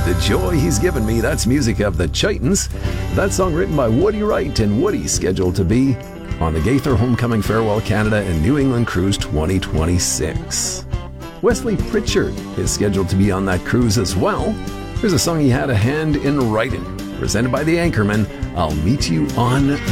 The Joy He's Given Me, that's music of the Chitons. That song written by Woody Wright, and Woody's scheduled to be on the Gaither Homecoming Farewell Canada and New England Cruise 2026. Wesley Pritchard is scheduled to be on that cruise as well. Here's a song he had a hand in writing, presented by the Anchorman, I'll Meet You on